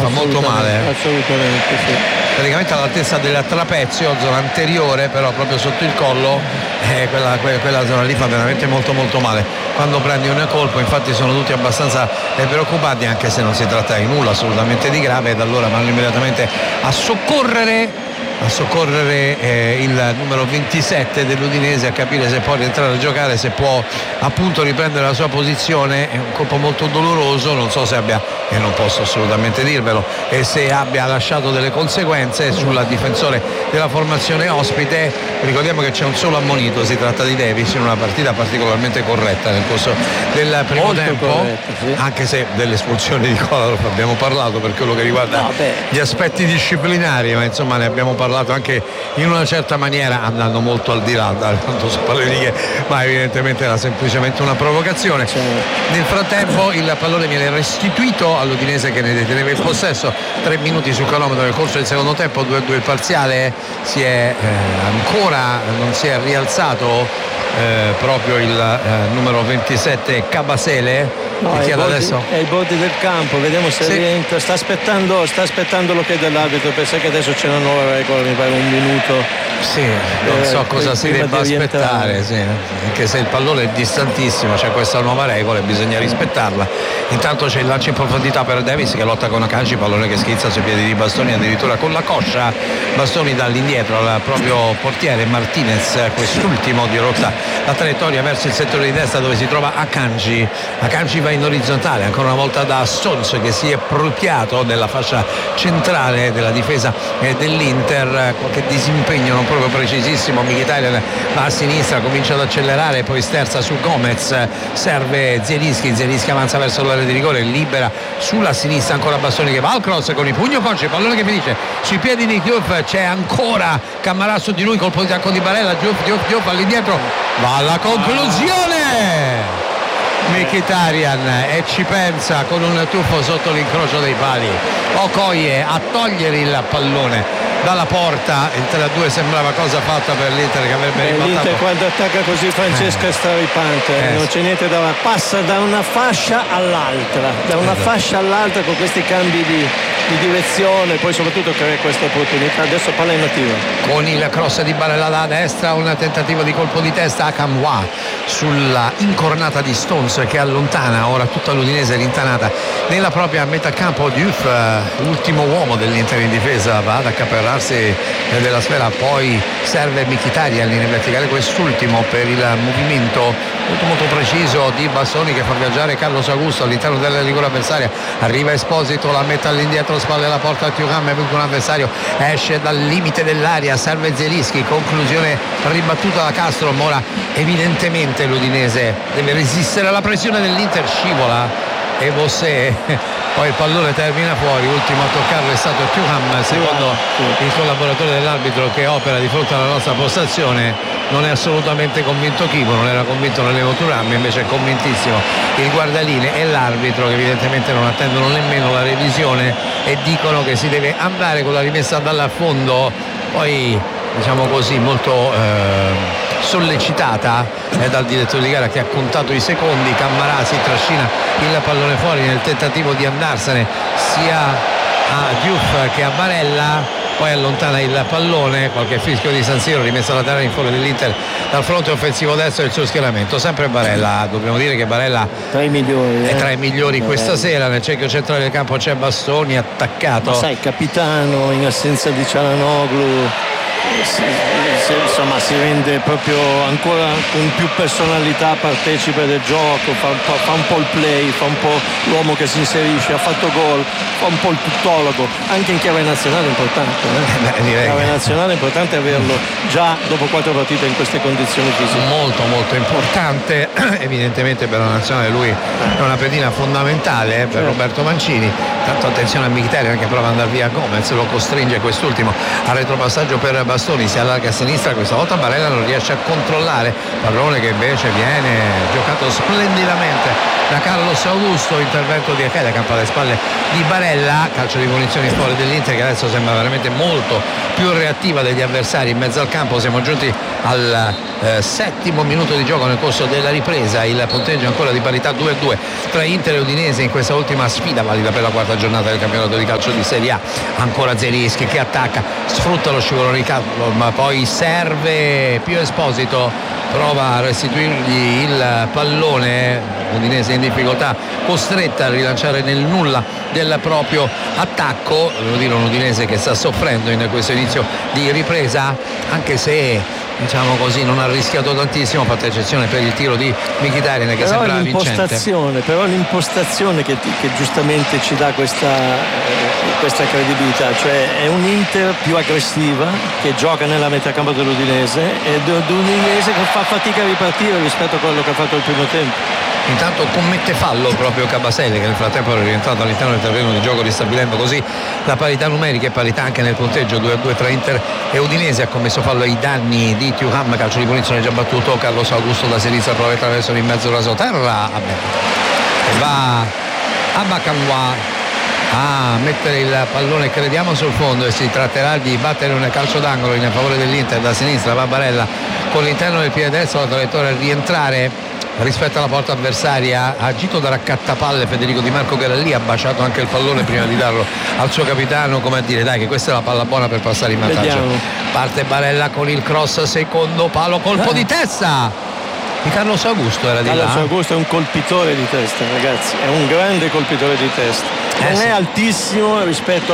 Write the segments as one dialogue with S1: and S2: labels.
S1: fa molto male.
S2: Assolutamente sì.
S1: Praticamente all'altezza del trapezio, zona anteriore, però proprio sotto il collo, quella zona lì fa veramente molto molto male quando prendi un colpo. Infatti sono tutti abbastanza preoccupati, anche se non si tratta di nulla assolutamente di grave, ed allora vanno immediatamente a soccorrere il numero 27 dell'Udinese, a capire se può rientrare a giocare, se può appunto riprendere la sua posizione. È un colpo molto doloroso, non so se abbia, e non posso assolutamente dirvelo, e se abbia lasciato delle conseguenze sul difensore della formazione ospite. Ricordiamo che c'è un solo ammonito, si tratta di Davis, in una partita particolarmente corretta nel corso del primo
S2: Molto
S1: tempo,
S2: corretta, sì.
S1: anche se dell'espulsione di Kolarov abbiamo parlato per quello che riguarda gli aspetti disciplinari, ma insomma ne abbiamo parlato anche in una certa maniera, andando molto al di là tanto su righe, ma evidentemente era semplicemente una provocazione. Nel frattempo il pallone viene restituito all'Udinese, che ne deteneva il possesso. 3 minuti sul cronometro nel corso del secondo tempo, 2-2 il parziale. Non si è rialzato proprio il numero 27 Cabasele, che chiede adesso
S2: è ai bordi del campo, vediamo se rientra. Sta aspettando l'ok dell'arbitro, pensa che adesso c'è una nuova regola, mi pare 1 minuto.
S1: Sì, non so cosa si debba aspettare, sì. Anche se il pallone è distantissimo, c'è questa nuova regola e bisogna rispettarla. Intanto c'è il lancio in profondità per Davis, che lotta con Akanji, pallone che schizza sui piedi di Bastoni, addirittura con la coscia. Bastoni dall'indietro al proprio portiere Martinez, quest'ultimo dirotta la traiettoria verso il settore di destra dove si trova Akanji. Akanji va in orizzontale ancora una volta da Stones, che si è appropriato della fascia centrale della difesa dell'Inter. Qualche disimpegno non proprio precisissimo. Mkhitaryan va a sinistra, comincia ad accelerare, poi sterza su Gomez, serve Zielinski avanza verso l'area di rigore, libera sulla sinistra, ancora Bastoni che va al cross con il pugno Conci, pallone che finisce sui piedi di Diouf, c'è ancora Cammarà su di lui, colpo di tacco di Barella, Diouf all'indietro, va alla conclusione Mkhitaryan e ci pensa con un tuffo sotto l'incrocio dei pali. Okoye a togliere il pallone dalla porta. Il 3-2 sembrava cosa fatta per l'Inter, che avrebbe ribaltato.
S2: L'Inter quando attacca così, Francesca, è straripante, non c'è niente da passa da una fascia all'altra, con questi cambi di direzione, poi soprattutto crea questa opportunità. Adesso palla inattiva
S1: con il cross di Barella da destra, un tentativo di colpo di testa a Camwa sulla incornata di Stones, che allontana ora tutta l'Udinese rintanata nella propria metà campo. Diouf, ultimo uomo dell'Inter in difesa, va ad accaparrarsi della sfera, poi serve Mkhitaryan in verticale, quest'ultimo per il movimento molto preciso di Bastoni, che fa viaggiare Carlos Augusto all'interno della rigore avversaria. Arriva Esposito, la mette all'indietro, spalle alla porta a Thuram, è un avversario, esce dal limite dell'area, serve Zielinski, conclusione ribattuta da Castro. Ora evidentemente l'Udinese deve resistere alla pressione dell'Inter, scivola e Bossé, poi il pallone termina fuori. Ultimo a toccarlo è stato Thuram, secondo il collaboratore dell'arbitro che opera di fronte alla nostra postazione. Non è assolutamente convinto Chico, non era convinto l'Alevo Thuram, invece è convintissimo il guardaline e l'arbitro, che evidentemente non attendono nemmeno la revisione e dicono che si deve andare con la rimessa dal fondo. Poi diciamo così molto sollecitata dal direttore di gara, che ha contato i secondi. Cammarà si trascina il pallone fuori nel tentativo di andarsene sia a Diouf che a Barella, poi allontana il pallone, qualche fischio di San Siro, rimessa laterale in fuori dell'Inter dal fronte offensivo destro del suo schieramento. Sempre Barella, dobbiamo dire che Barella
S2: tra i migliori,
S1: è tra i migliori questa sera. Nel cerchio centrale del campo c'è Bastoni attaccato,
S2: ma sai, capitano in assenza di Cialanoglu, insomma si rende proprio ancora con più personalità partecipe del gioco, fa un po' il play, fa un po' l'uomo che si inserisce, ha fatto gol, fa un po' il tuttologo, anche in chiave nazionale è importante, chiave nazionale è importante averlo già dopo 4 partite in queste condizioni fisiche,
S1: molto importante. Evidentemente per la nazionale lui è una pedina fondamentale per Roberto Mancini. Tanto attenzione a Mkhitaryan, che prova ad andare via Gomez, lo costringe quest'ultimo al retropassaggio per Bastoni, si allarga a sinistra, questa volta Barella non riesce a controllare, pallone che invece viene giocato splendidamente da Carlos Augusto, intervento di Achede, campa alle spalle di Barella, calcio di punizione in fuori dell'Inter, che adesso sembra veramente molto più reattiva degli avversari in mezzo al campo. Siamo giunti al settimo minuto di gioco nel corso della ripresa, il punteggio ancora di parità 2-2 tra Inter e Udinese in questa ultima sfida valida per la quarta giornata del campionato di calcio di Serie A. Ancora Zelinski che attacca, sfrutta lo scivolone di Castro, ma poi serve Pio Esposito, prova a restituirgli il pallone, Udinese in difficoltà, costretta a rilanciare nel nulla del proprio attacco. Devo dire un Udinese che sta soffrendo in questo inizio di ripresa, anche se diciamo così non ha rischiato tantissimo, fatta eccezione per il tiro di Mkhitaryan che sembrava vincente.
S2: Però l'impostazione che giustamente ci dà questa credibilità, cioè è un Inter più aggressiva che gioca nella metà campo dell'Udinese ed un Udinese che fa fatica a ripartire rispetto a quello che ha fatto il primo tempo.
S1: Intanto commette fallo proprio Kabasele, che nel frattempo è rientrato all'interno del terreno di gioco, ristabilendo così la parità numerica e parità anche nel punteggio 2-2 tra Inter e Udinese. Ha commesso fallo ai danni di Thuram, calcio di punizione già battuto. Carlos Augusto da sinistra prova attraverso in mezzo alla terra e va a Bakanwa a mettere il pallone, crediamo, sul fondo, e si tratterà di battere un calcio d'angolo in favore dell'Inter. Da sinistra va Barella con l'interno del piede destro, la traiettoria a rientrare rispetto alla porta avversaria, agito da raccattapalle Federico Di Marco, che era lì, ha baciato anche il pallone prima di darlo al suo capitano, come a dire dai che questa è la palla buona per passare in vantaggio.
S2: Vediamo.
S1: Parte Barella con il cross, secondo palo, colpo di testa di Carlos Augusto, era di
S2: Carlos
S1: là.
S2: Augusto è un colpitore di testa, ragazzi, è un grande colpitore di testa. Non
S1: sì.
S2: È altissimo rispetto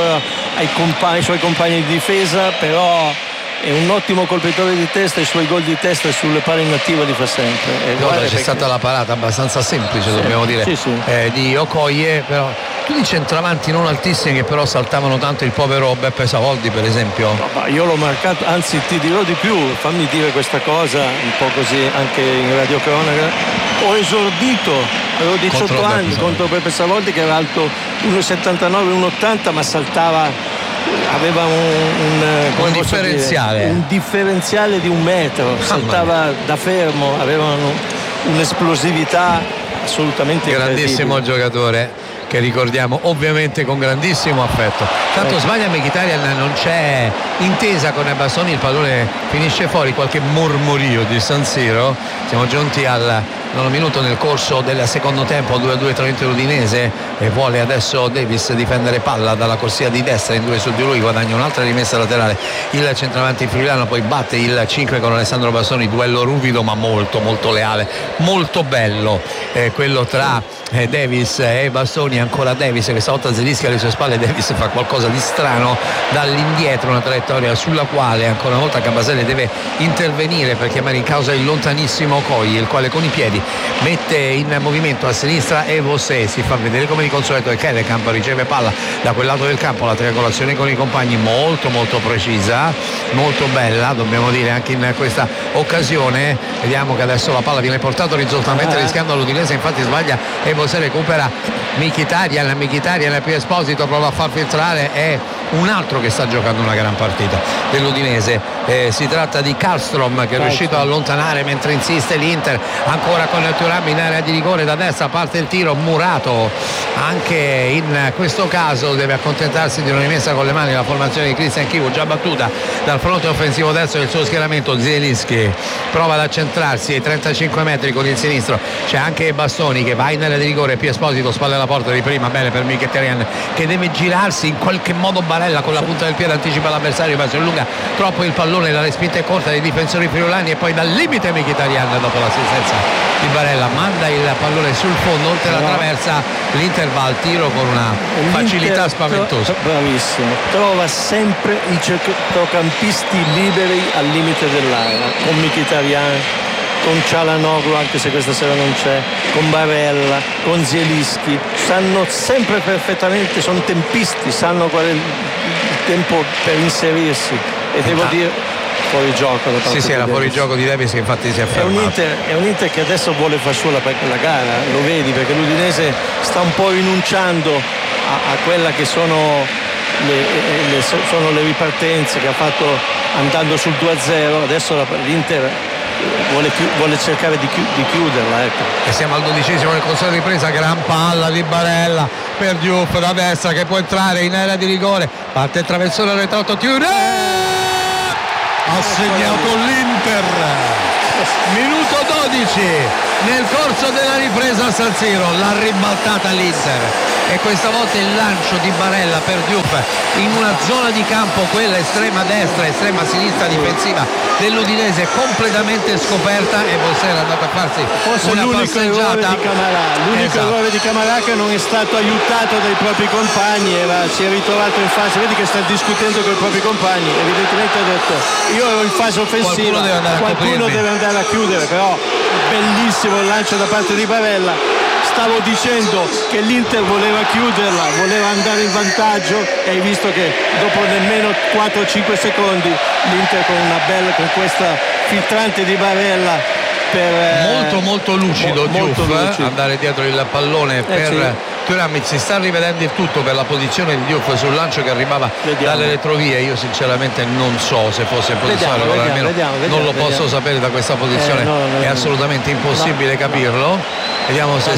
S2: ai suoi compagni di difesa, però è un ottimo colpitore di testa, i suoi gol di testa sulle palle inattive li fa sempre.
S1: C'è stata la parata abbastanza semplice, dobbiamo dire, di Okoye, però tu di centravanti non altissimi che però saltavano tanto, il povero Beppe Savoldi per esempio.
S2: No, io l'ho marcato, anzi ti dirò di più, fammi dire questa cosa un po' così anche in radiocronaca. Ho esordito, avevo 18 anni contro Beppe Savoldi, che era alto 1,79, 1,80, ma saltava, aveva un differenziale di 1 metro, saltava da fermo, avevano un'esplosività assolutamente
S1: grandissimo giocatore, che ricordiamo ovviamente con grandissimo affetto. Tanto sbaglia Mkhitaryan, non c'è intesa con Bastoni, il pallone finisce fuori, qualche mormorio di San Siro. Siamo giunti al 9 minuto nel corso del secondo tempo, 2-2 tra Inter e Udinese, e vuole adesso Davis difendere palla dalla corsia di destra, in 2 su di lui, guadagna un'altra rimessa laterale il centravanti friulano, poi batte il 5 con Alessandro Bastoni, duello ruvido ma molto molto leale, molto bello, quello tra Davis e Bastoni. Ancora Davis, che stavolta Zelinski alle sue spalle, Davis fa qualcosa di strano dall'indietro, una traiettoria sulla quale ancora una volta Kabasele deve intervenire per chiamare in causa il lontanissimo Okoye, il quale con i piedi mette in movimento a sinistra Evose, si fa vedere come di consueto, e Kellekamp riceve palla da quel lato del campo, la triangolazione con i compagni molto molto precisa, molto bella dobbiamo dire anche in questa occasione. Vediamo che adesso la palla viene portata orizzontalmente rischiando all'Udinese, infatti sbaglia Evose, recupera Mkhitaryan più Esposito, prova a far filtrare, è un altro che sta giocando una gran partita dell'Udinese, si tratta di Karlstrom, che è riuscito a allontanare mentre insiste l'Inter, ancora con il Thuram in area di rigore da destra, parte il tiro, murato anche in questo caso, deve accontentarsi di una rimessa con le mani la formazione di Christian Chivu, già battuta dal fronte offensivo destro del suo schieramento. Zelinski prova ad accentrarsi ai 35 metri con il sinistro, c'è anche Bastoni che va in area di rigore, più Esposito, spalle alla porta di prima, bene per Mkhitaryan che deve girarsi in qualche modo. Barella con la punta del piede anticipa l'avversario, ma si allunga troppo il pallone, la respinta è corta dei difensori friulani, e poi dal limite Mkhitaryan, dopo l'assistenza di Barella, manda il pallone sul fondo oltre la traversa. L'Inter va al tiro con una facilità spaventosa.
S2: Bravissimo, trova sempre i centrocampisti liberi al limite dell'area, con Mkhitaryan, con Çalhanoğlu, anche se questa sera non c'è, con Barella, con Zielinski, sanno sempre perfettamente, sono tempisti, sanno qual è il tempo per inserirsi, e devo dire fuori gioco da parte
S1: era fuori gioco di Davis, che infatti si è fermato.
S2: È un Inter che adesso vuole far sua la gara, lo vedi, perché l'Udinese sta un po' rinunciando a quella che sono le ripartenze che ha fatto andando sul 2-0. Adesso l'Inter vuole cercare di chiuderla, ecco.
S1: E siamo al 12° del corso di ripresa, gran palla di Barella per Diouf da destra, che può entrare in area di rigore, parte il traversone arretrato, ha segnato l'Inter. Minuto 12 nel corso della ripresa a San Siro, l'ha ribaltata l'Inter e questa volta il lancio di Barella per Diouf in una zona di campo, quella estrema destra, estrema sinistra difensiva dell'Udinese, completamente scoperta, e Bossé era andato a farsi
S2: forse
S1: una
S2: l'unico
S1: passeggiata.
S2: L'unico errore di Camarà che non è stato aiutato dai propri compagni, si è ritrovato in fase, vedi che sta discutendo con i propri compagni, evidentemente ha detto io ero in fase offensiva, qualcuno deve andare a chiudere, però bellissimo il lancio da parte di Barella. Stavo dicendo che l'Inter voleva chiuderla, voleva andare in vantaggio, e hai visto che dopo nemmeno 4-5 secondi l'Inter con questa filtrante di Barella
S1: molto lucido Diouf, andare dietro il pallone per Thuram. Si sta rivedendo il tutto per la posizione di Diouf sul lancio che arrivava dalle retrovie. Io sinceramente non so se fosse in posizione regolare, almeno non lo posso sapere da questa posizione, è assolutamente impossibile capirlo. Vediamo se è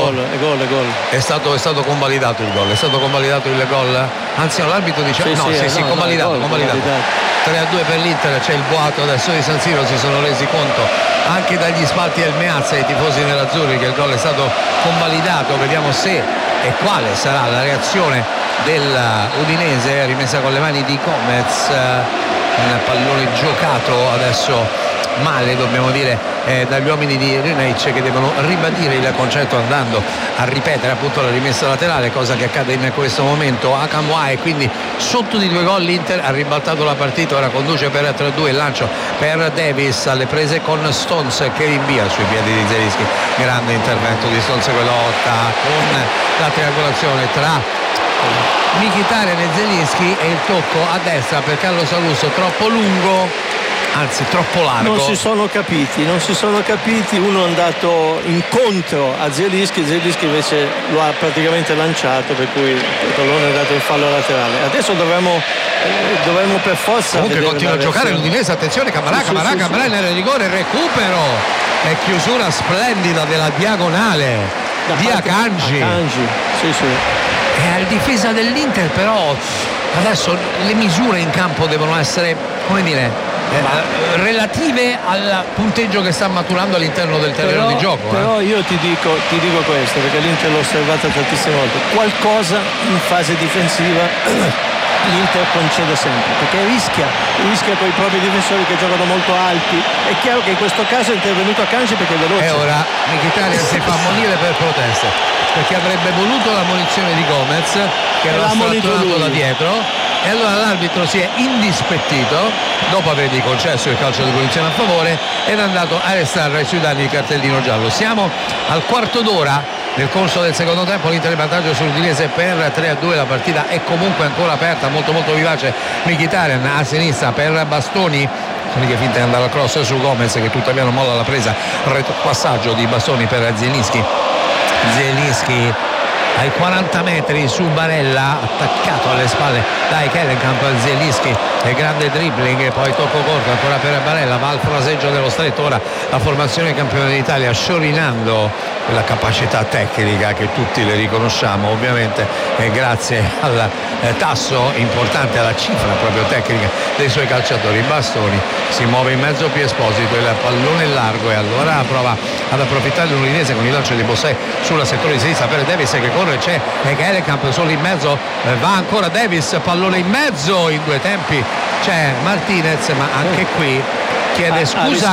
S1: stato convalidato il gol. È stato convalidato il gol? Anzi no, l'arbitro dice convalidato. 3-2 per l'Inter, c'è il boato adesso di San Siro, si sono resi conto anche dagli spalti del Meazza i tifosi nerazzurri che il gol è stato convalidato. Vediamo se e quale sarà la reazione dell'Udinese. Rimessa con le mani di Gomez, un pallone giocato adesso male, dobbiamo dire, dagli uomini di Runeic, che devono ribadire il concetto andando a ripetere appunto la rimessa laterale, cosa che accade in questo momento a Camua, e quindi sotto di 2 gol l'Inter ha ribaltato la partita, ora conduce per 3-2. Il lancio per Davis alle prese con Stones che rinvia sui piedi di Zelinski, grande intervento di Stones, che lotta con la triangolazione tra Mkhitaryan e Zelinski, e il tocco a destra per Carlo Salus troppo lungo, anzi troppo largo.
S2: Non si sono capiti, uno è andato incontro a Zelinski invece lo ha praticamente lanciato, per cui il pallone è andato in fallo laterale. Adesso dovremmo per forza
S1: comunque continua a giocare l'Udinese. Attenzione, Camarà nel rigore, recupero e chiusura splendida della diagonale di Akanji. È al difesa dell'Inter, però adesso le misure in campo devono essere, come dire, relative al punteggio che sta maturando all'interno del terreno di gioco.
S2: Però io ti dico questo, perché l'Inter l'ho osservata tantissime volte, qualcosa in fase difensiva l'Inter concede sempre, perché rischia con i propri difensori che giocano molto alti. È chiaro che in questo caso è intervenuto Akanji perché è veloce,
S1: e ora Mkhitaryan si fa ammonire per proteste, perché avrebbe voluto la munizione di Gomez che era stratturato da dietro, e allora l'arbitro si è indispettito dopo avergli concesso il calcio di punizione a favore ed è andato a restare sui danni il cartellino giallo. Siamo al quarto d'ora. Nel corso del secondo tempo l'Inter in vantaggio sull'Udinese per 3-2, la partita è comunque ancora aperta, molto vivace. Mkhitaryan a sinistra per Bastoni, che finta di andare al cross su Gomez, che tuttavia non molla la presa, passaggio di Bastoni per Zelinski ai 40 metri su Barella, attaccato alle spalle dai Kellenkamp. Zelinski e grande dribbling e poi tocco corto ancora per Barella, va al fraseggio dello stretto. Ora la formazione campione d'Italia, sciorinando quella capacità tecnica che tutti le riconosciamo, ovviamente grazie al tasso importante, alla cifra proprio tecnica dei suoi calciatori. Bastoni si muove in mezzo più Esposito, il pallone è largo e allora prova ad approfittare l'Udinese con il lancio di Bossé sulla settore di sinistra per Davis che corre, c'è Kellenkamp solo in mezzo, va ancora Davis, pallone in mezzo, in 2 tempi c'è Martinez, ma anche qui chiede scusa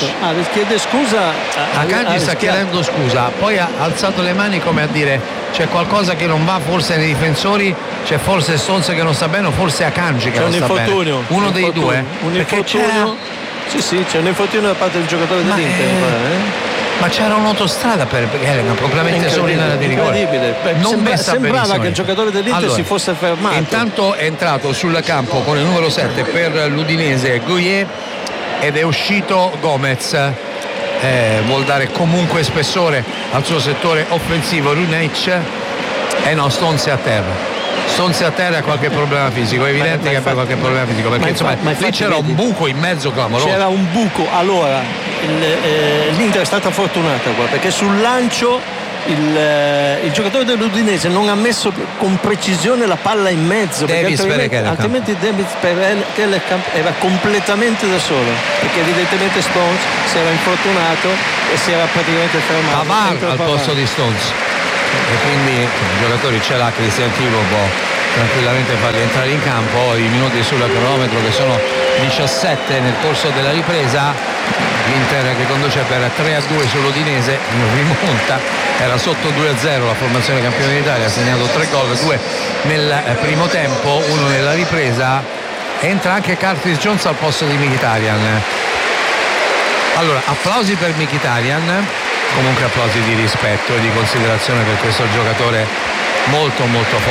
S1: Akanji sta chiedendo scusa, poi ha alzato le mani come a dire c'è qualcosa che non va forse nei difensori, c'è forse Stones che non sta bene o forse Akanji che non sta bene, uno dei due, perché c'era
S2: c'è un infortunio da parte del giocatore dell'Inter,
S1: ma c'era un'autostrada per Kellenkamp completamente solo in area di rigore.
S2: Sembrava che il giocatore dell'Inter si fosse fermato.
S1: Intanto è entrato sul campo con il numero 7 per l'Udinese Gueye ed è uscito Gomez. Vuol dare comunque spessore al suo settore offensivo. Runeic Stones è a terra. Stones a terra ha qualche problema fisico, è evidente che abbia qualche problema fisico, perché insomma lì c'era un buco in mezzo clamoroso.
S2: C'era un buco, allora l'Inter è stata fortunata qua, perché sul lancio il giocatore dell'Udinese non ha messo con precisione la palla in mezzo, altrimenti Davis Pellekamp era completamente da solo, perché evidentemente Stones si era infortunato e si era praticamente fermato.
S1: Pavard al posto di Stones, e quindi i giocatori ce l'ha Cristian Thibaut, può tranquillamente farli entrare in campo. I minuti sul cronometro che sono 17 nel corso della ripresa. L'Inter che conduce per 3-2 sull'Udinese, rimonta, era sotto 2-0 la formazione campione d'Italia, ha segnato 3 gol, 2 nel primo tempo, 1 nella ripresa. Entra anche Curtis Jones al posto di Mkhitaryan. Allora, applausi per Mkhitaryan, comunque applausi di rispetto e di considerazione per questo giocatore molto molto forte.